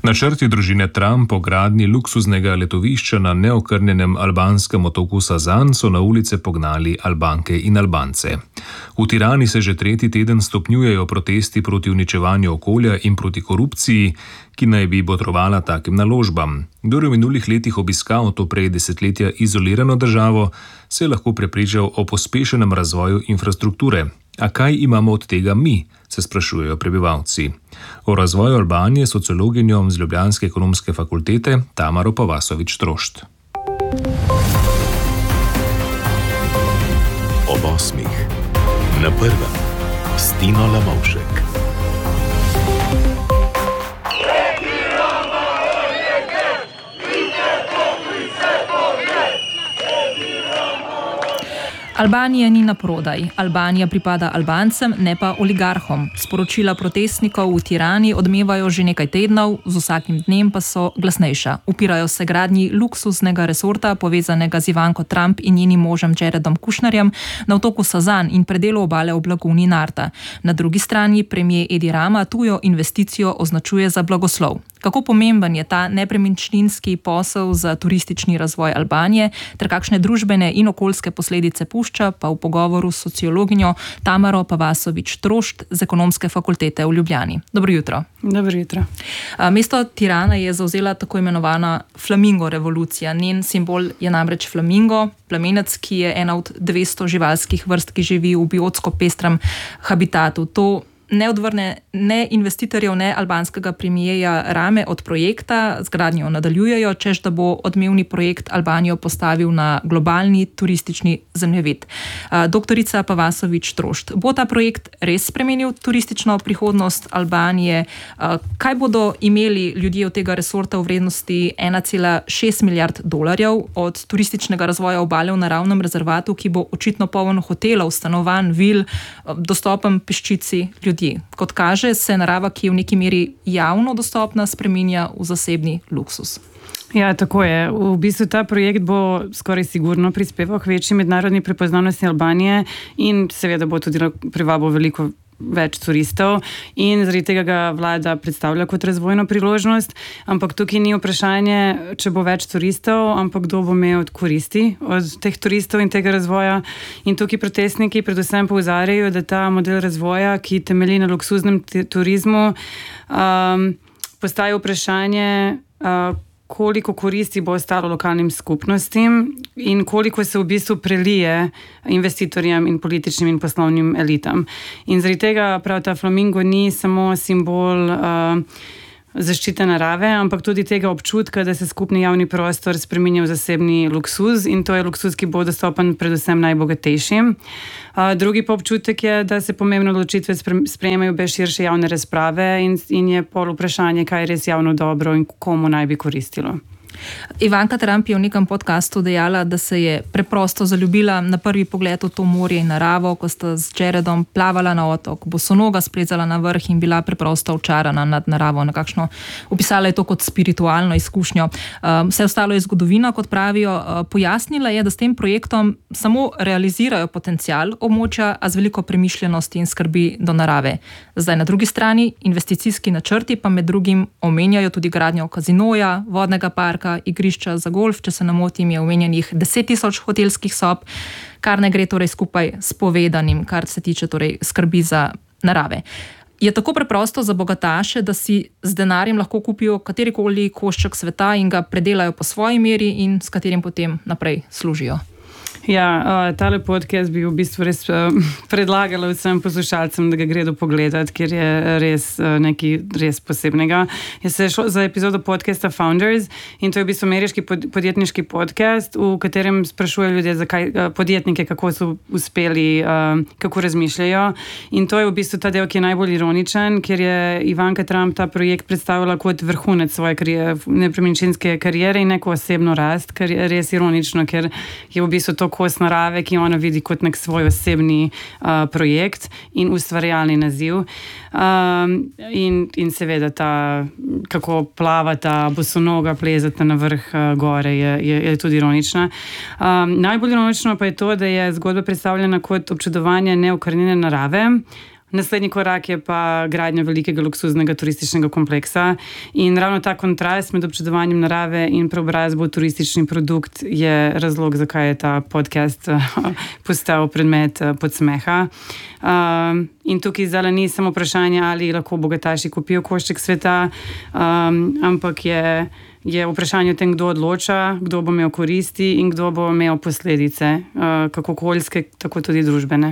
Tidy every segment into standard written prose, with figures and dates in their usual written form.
Načrti družine Trump o gradnji luksuznega letovišča na neokrnjenem albanskem otoku Sazan so na ulice pognali Albanke in Albance. V Tirani se že tretji teden stopnjujejo protesti proti uničevanju okolja in proti korupciji, ki naj bi botrovala takim naložbam. Kdor je v minulih letih obiskal to prej desetletja izolirano državo, se je lahko prepričal o pospešenem razvoju infrastrukture. A kaj imamo od tega mi, se sprašujejo prebivalci. O razvoju Albanije sociologinjo z Ljubljanske ekonomske fakultete Tamaro Pavasović-Trošt. Ob 8. Na prvem. Stino Lamovšek. Albanija ni na prodaj. Albanija pripada Albancem, ne pa oligarhom. Sporočila protestnikov v Tirani odmevajo že nekaj tednov, z vsakim dnem pa so glasnejša. Upirajo se gradnji luksuznega resorta, povezanega z Ivanko Trump in njenim možem Jaredom Kushnerjem, na otoku Sazan in predelu obale ob laguni Narta. Na drugi strani premier Edi Rama tujo investicijo označuje za blagoslov. Kako pomemben je ta nepremičninski posel za turistični razvoj Albanije, ter kakšne družbene in okoljske posledice pušča, pa v pogovoru s sociologinjo Tamaro Pavasović-Trošt z Ekonomske fakultete v Ljubljani. Dobro jutro. Dobro jutro. Mesto Tirana je zavzela tako imenovana flamingo revolucija. Njen simbol je namreč flamingo, plamenec, ki je ena od 200 živalskih vrst, ki živi v biotsko pestrem habitatu. To ne odvrne ne investitorjev, ne albanskega premijeja Rame od projekta, z gradnjo nadaljujejo, češ da bo odmevni projekt Albanijo postavil na globalni turistični zemljevid. Doktorica Pavasović-Trošt, bo ta projekt res spremenil turistično prihodnost Albanije? Kaj bodo imeli ljudje od tega resorta v vrednosti 1,6 milijard dolarjev od turističnega razvoja obale v naravnem rezervatu, ki bo očitno poln hotelov, stanovanj, vil, dostopen peščici ljudi? Kot kaže, se narava, ki je v neki meri javno dostopna, spreminja v zasebni luksus. Ja, tako je. V bistvu ta projekt bo skoraj sigurno prispeval k večji mednarodni prepoznavnosti Albanije in seveda bo tudi privabil veliko več turistov in zaradi tega ga vlada predstavlja kot razvojno priložnost, ampak tukaj ni vprašanje, če bo več turistov, ampak kdo bo imel od koristi od teh turistov in tega razvoja. In tukaj protestniki predvsem poudarjajo, da ta model razvoja, ki temelji na luksuznem turizmu, postaja vprašanje, koliko koristi bo ostalo lokalnim skupnostim in koliko se v bistvu prelije investitorjem in političnim in poslovnim elitam. In zaradi tega prav ta flamingo ni samo simbol zaščite narave, ampak tudi tega občutka, da se skupni javni prostor spreminja v zasebni luksuz in to je luksuz, ki bo dostopen predvsem najbogatejšim. Drugi pa občutek je, da se pomembne odločitve sprejemajo brez širše javne razprave in je pol vprašanje, kaj je res javno dobro in komu naj bi koristilo. Ivanka Trump je v nekem podcastu dejala, da se je preprosto zaljubila na prvi pogled v to morje in naravo, ko sta z Jaredom plavala na otok, bosonoga splezala na vrh in bila preprosto očarana nad naravo. Nekakšno opisala je to kot spiritualno izkušnjo. Vse ostalo je zgodovina, kot pravijo. Pojasnila je, da s tem projektom samo realizirajo potencial območja, a z veliko premišljenosti in skrbi do narave. Zdaj na drugi strani investicijski načrti pa med drugim omenjajo tudi gradnjo kazinoja, vodnega parka, igrišča za golf, če se ne motim, je omenjenih 10.000 hotelskih sob, kar ne gre torej skupaj s povedanim, kar se tiče torej skrbi za narave. Je tako preprosto za bogataše, da si z denarjem lahko kupijo katerikoli košček sveta in ga predelajo po svoji meri in s katerim potem naprej služijo? Ja, tale podcast bi v bistvu res predlagala vsem poslušalcem, da ga gredo pogledati, ker je res nekaj res posebnega. Je se šlo za epizodo podcasta Founders in to je v bistvu ameriški podjetniški podcast, v katerem sprašujejo ljudje, zakaj podjetnike, kako so uspeli, kako razmišljajo. In to je v bistvu ta del, ki je najbolj ironičen, ker je Ivanka Trump ta projekt predstavila kot vrhunec svoje nepremičninske kariere in neko osebno rast, kar je res ironično, ker je v bistvu to kos narave, ki ona vidi kot nek svoj osebni projekt in ustvarjalni naziv. In seveda ta, kako plavata, bosonoga plezata na vrh gore, je tudi ironična. Najbolj ironično pa je to, da je zgodba predstavljena kot občudovanje neokrnjene narave, Naslednji korak je pa gradnja velikega luksuznega turističnega kompleksa in ravno ta kontrast med občudovanjem narave in preobrazbo v turistični produkt je razlog, zakaj je ta podcast postal predmet podsmeha. In tukaj zdaj ni samo vprašanje, ali lahko bogataši kupijo košček sveta, ampak je vprašanje o tem, kdo odloča, kdo bo imel koristi in kdo bo imel posledice, kako okoljske, tako tudi družbene.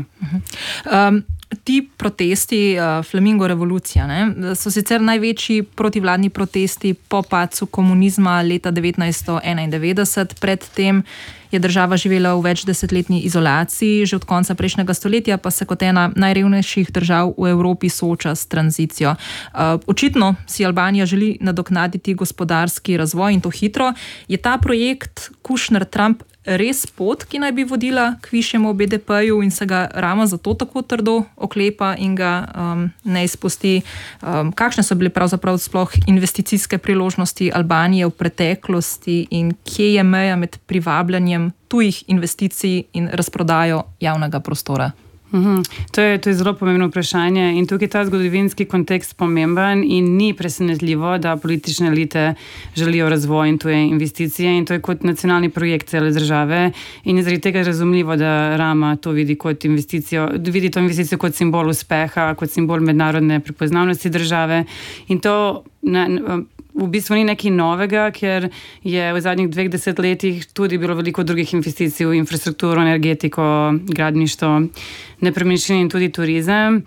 Ti protesti, Flamingo revolucija, so sicer največji protivladni protesti po padcu komunizma leta 1991. Predtem je država živela v večdesetletni izolaciji, že od konca prejšnjega stoletja pa se kot ena najrevnejših držav v Evropi sooča s tranzicijo. Očitno si Albanija želi nadoknaditi gospodarski razvoj in to hitro. Je ta projekt Kushner-Trump res pot, ki naj bi vodila k višjemu BDP-ju in se ga Rama zato tako trdo oklepa in ga ne izpusti? Kakšne so bile pravzaprav sploh investicijske priložnosti Albanije v preteklosti in kje je meja med privabljanjem tujih investicij in razprodajo javnega prostora? To je zelo pomembno vprašanje in tukaj je ta zgodovinski kontekst pomemben in ni presenetljivo, da politične elite želijo razvoj in tuje investicije in to je kot nacionalni projekt cele države in je zaradi tega razumljivo, da Rama to vidi kot investicijo, vidi to investicijo kot simbol uspeha, kot simbol mednarodne prepoznavnosti države in to v bistvu ni nekaj novega, ker je v zadnjih 20 letih tudi bilo veliko drugih investicij v infrastrukturo, energetiko, gradništvo, nepremičnine in tudi turizem.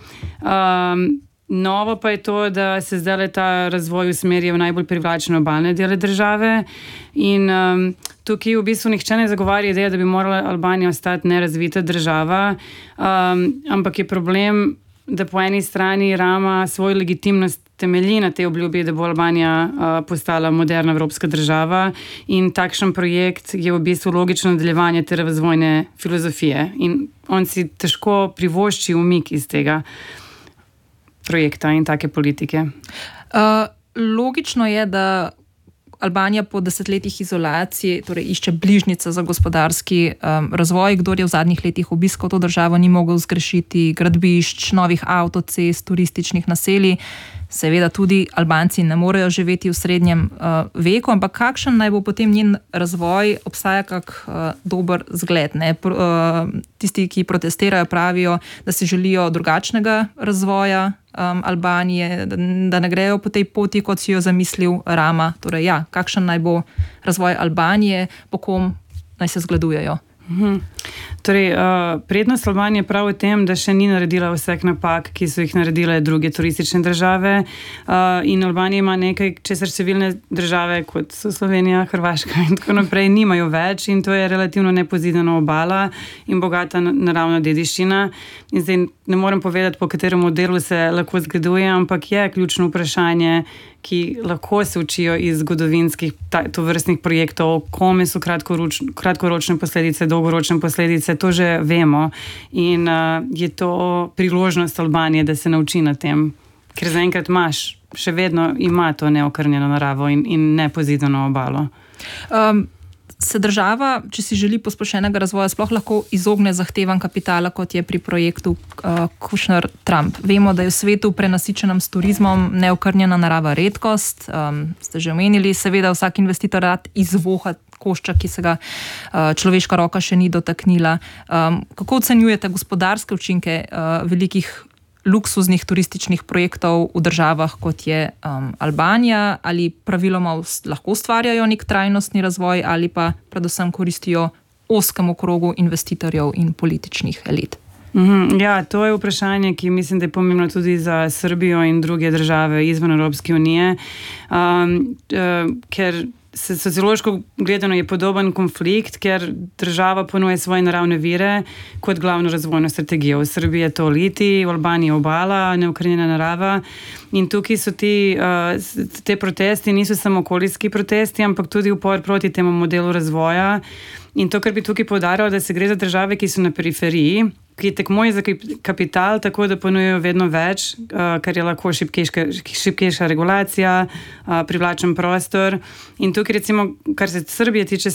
Novo pa je to, da se zdaj ta razvoj usmerja v najbolj privlačne obalne dele države in tukaj v bistvu nihče ne zagovarja ideje, da bi morala Albanija ostati nerazvita država, ampak je problem, da po eni strani Rama svojo legitimnost temelji na tej obljubi, da bo Albanija postala moderna evropska država in takšen projekt je v bistvu logično nadaljevanje te razvojne filozofije in on si težko privošči umik iz tega projekta in take politike. Logično je, da Albanija po desetletjih izolacije torej išče bližnjice za gospodarski razvoj. Kdor je v zadnjih letih obiskal to državo, ni mogel zgrešiti gradbišč, novih avtocest, turističnih naselij. Seveda tudi Albanci ne morejo živeti v srednjem veku, ampak kakšen naj bo potem njen razvoj, obstaja kak dober zgled. Tisti, ki protestirajo, pravijo, da si želijo drugačnega razvoja Albanije, da ne grejo po tej poti, kot si jo zamislil Rama. Torej, ja, kakšen naj bo razvoj Albanije, po kom naj se zgledujejo? Torej, prednost Albanije prav v tem, da še ni naredila vseh napak, ki so jih naredile druge turistične države in Albanija ima nekaj, česar številne države, kot so Slovenija, Hrvaška in tako naprej, nimajo več in to je relativno nepozidana obala in bogata naravna dediščina. In zdaj ne morem povedati, po katerem modelu se lahko zgleduje, ampak je ključno vprašanje, ki lahko se učijo iz zgodovinskih tovrstnih projektov, kome so kratkoročne posledice, dolgoročne posledice, to že vemo in je to priložnost Albanije, da se nauči na tem, ker zaenkrat še vedno ima to neokrnjeno naravo in nepozidano obalo. Se država, če si želi posplošenega razvoja, sploh lahko izogne zahtevam kapitala, kot je pri projektu Kushner-Trump. Vemo, da je v svetu prenasičenem s turizmom neokrnjena narava redkost. Ste že omenili, seveda vsak investitor rad izvoha košča, ki se ga človeška roka še ni dotaknila. Kako ocenjujete gospodarske učinke velikih luksuznih turističnih projektov v državah, kot je Albanija, ali praviloma lahko ustvarjajo nek trajnostni razvoj ali pa predvsem koristijo ozkemu krogu investitorjev in političnih elit? Ja, to je vprašanje, ki mislim, da je pomembno tudi za Srbijo in druge države izven Evropske unije, ker sociološko gledano je podoben konflikt, ker država ponuja svoje naravne vire kot glavno razvojno strategijo. V Srbiji je to liti, v Albaniji obala, neokrnjena narava In tukaj so te protesti niso samo okoljski protesti, ampak tudi upor proti temu modelu razvoja. In to, kar bi tukaj poudarjal, da se gre za države, ki so na periferiji, ki tekmujejo za kapital, tako da ponujajo vedno več, kar je lahko šibkejša regulacija, privlačen prostor. In tukaj, recimo, kar se Srbije tiče,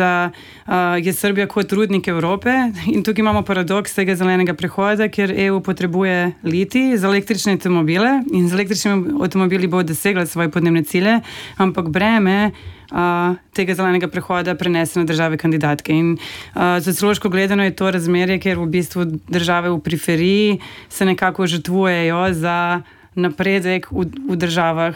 je Srbija kot rudnik Evrope. In tukaj imamo paradoks tega zelenega prehoda, kjer EU potrebuje litij za električne avtomobile in z električnimi avtomobili bo dosegla svoje podnebne cilje, ampak breme tega zelenega prehoda prenese na države kandidatke. In sociološko gledano je to razmerje, kjer v bistvu države v periferiji se nekako žrtvujejo za napredek v državah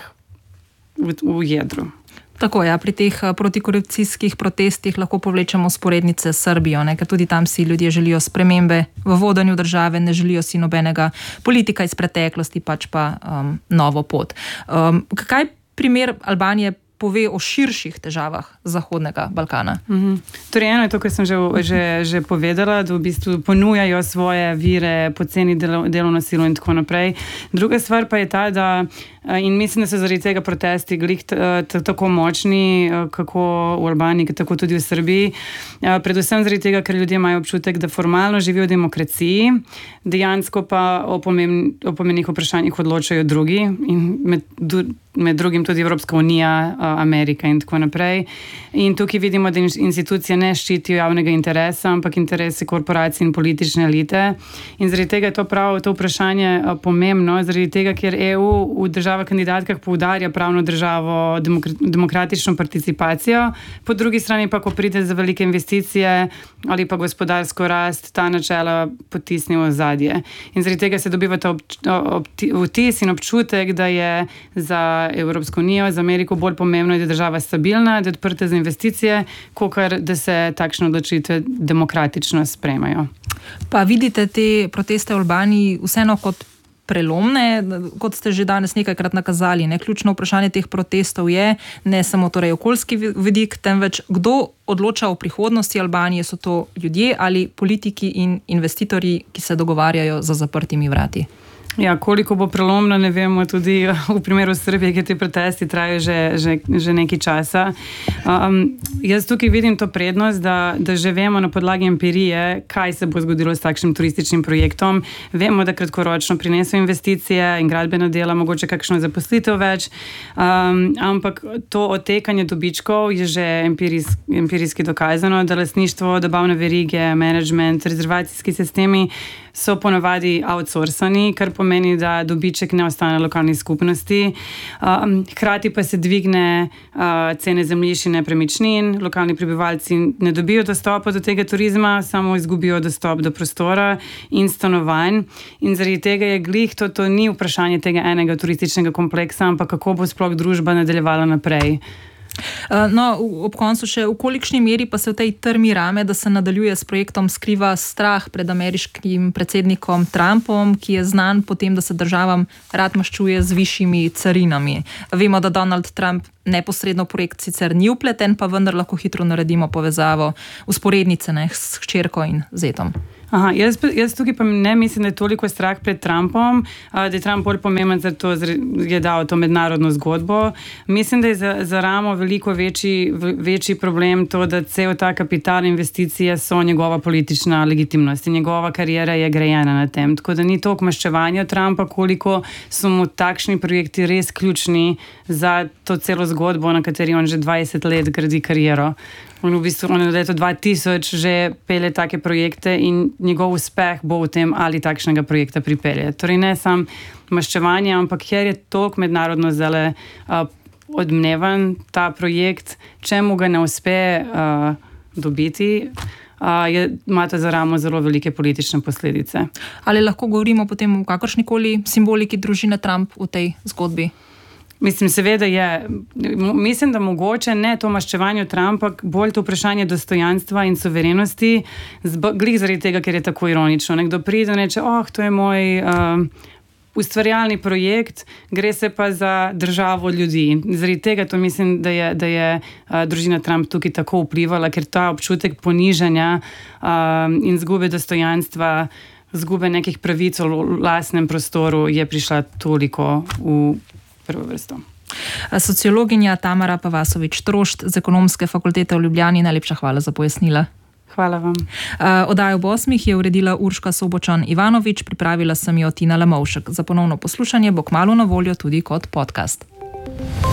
v jedru. Tako, ja, pri teh protikorupcijskih protestih lahko povlečemo sporednice s Srbijo, ker tudi tam si ljudje želijo spremembe v vodenju države, ne želijo si nobenega politika iz preteklosti, pač pa novo pot. Kaj primer Albanije pove o širših težavah Zahodnega Balkana? Torej, eno je to, kar sem že povedala, da v bistvu ponujajo svoje vire, poceni delovno silo in tako naprej. Druga stvar pa je ta, da in mislim, da so zaradi tega protesti tako močni, kako v Albaniji, tako tudi v Srbiji. Predvsem zaradi tega, ker ljudje imajo občutek, da formalno živijo v demokraciji, dejansko pa o pomembnih vprašanjih odločajo drugi in med drugim tudi Evropska unija, Amerika in tako naprej. In tukaj vidimo, da institucije ne ščitijo javnega interesa, ampak interese korporacij in politične elite. In zaradi tega je to vprašanje pomembno, zaradi tega, ker EU v državah kandidatkah poudarja pravno državo, demokratično participacijo, po drugi strani pa, ko pride za velike investicije ali pa gospodarsko rast, ta načela potisne v ozadje. In zaradi tega se dobiva ta vtis in občutek, da je za Evropsko unijo, za Ameriko bolj pomembno, da je država stabilna, da je odprta za investicije, kakor da se takšne odločitve demokratično sprejmajo. Pa vidite te proteste v Albaniji vseeno kot prelomne, kot ste že danes nekajkrat nakazali. Ključno vprašanje teh protestov je ne samo torej okoljski vidik, temveč kdo odloča o prihodnosti Albanije, so to ljudje ali politiki in investitorji, ki se dogovarjajo za zaprtimi vrati. Ja, koliko bo prelomno, ne vemo, tudi v primeru Srbije, kjer ti protesti trajajo že nekaj časa. Jaz tukaj vidim to prednost, da že vemo na podlagi empirije, kaj se bo zgodilo s takšnim turističnim projektom. Vemo, da kratkoročno prineso investicije in gradbena dela, mogoče kakšno zaposlitev več, ampak to odtekanje dobičkov je že empirijski dokazano, da lastništvo, dobavne verige, management, rezervacijski sistemi so ponavadi outsourcani, kar pomeni, da dobiček ne ostane lokalni skupnosti. Hkrati pa se dvigne cene zemljišč in nepremičnin, lokalni prebivalci ne dobijo dostopa do tega turizma, samo izgubijo dostop do prostora in stanovanj. In zaradi tega je glih, to ni vprašanje tega enega turističnega kompleksa, ampak kako bo sploh družba nadaljevala naprej. No, ob koncu še, v kolikšni meri pa se v tej trmi rame, da se nadaljuje s projektom, skriva strah pred ameriškim predsednikom Trumpom, ki je znan po tem, da se državam rad maščuje z višjimi carinami. Vemo, da Donald Trump neposredno projekt sicer ni vpleten, pa vendar lahko hitro naredimo povezavo vzporednice s hčerko in zetom. Jaz tukaj pa ne mislim, da je toliko strah pred Trumpom, da je Trump bolj pomemben, zato je dal to mednarodno zgodbo. Mislim, da je za ramo veliko večji problem to, da cel ta kapital investicije so njegova politična legitimnost in njegova karijera je grajena na tem. Tako da ni toliko maščevanja Trumpa, koliko so mu takšni projekti res ključni za to celo zgodbo, na kateri on že 20 let gradi kariero. On v bistvu v letu 2000 že pelje take projekte in njegov uspeh bo v tem, ali takšnega projekta pripelje. Torej ne sam maščevanje, ampak ker je toliko mednarodno zdaj odmnevan ta projekt, čemu ga ne uspe dobiti, ima to za ramo zelo velike politične posledice. Ali lahko govorimo potem o kakršnikoli simboliki družine Trump v tej zgodbi? Mislim, seveda je. Mislim, da mogoče ne to maščevanje Trumpa, bolj to vprašanje dostojanstva in suverenosti, glih zaradi tega, ker je tako ironično. Nekdo pride in reče, to je moj ustvarjalni projekt, gre se pa za državo ljudi. Zaradi tega to mislim, da je družina Trump tukaj tako vplivala, ker ta občutek ponižanja in izgube dostojanstva zgube nekih pravic v lastnem prostoru je prišla toliko v prvo vrsto. Sociologinja Tamara Pavasovič-Trošt z Ekonomske fakultete v Ljubljani, najlepša hvala za pojasnila. Hvala vam. Oddajo ob 8 je uredila Urška Sobočan-Ivanovič, pripravila sem jo Tina Lamovšek. Za ponovno poslušanje bo kmalu na voljo tudi kot podcast.